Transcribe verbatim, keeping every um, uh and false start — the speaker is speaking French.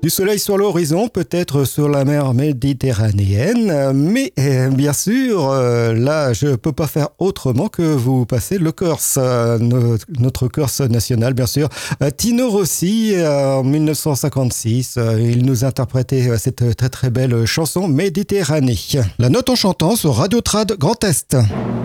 Du soleil sur l'horizon, peut-être sur la mer Méditerranéenne, mais euh, bien sûr, euh, là, je peux pas faire autrement que vous passer le Corse, euh, no- notre Corse national, bien sûr. Euh, Tino Rossi, euh, en mille neuf cent cinquante-six, euh, il nous interprétait euh, cette très très belle chanson Méditerranée. La note en chantant sur Radio Trad Grand Est.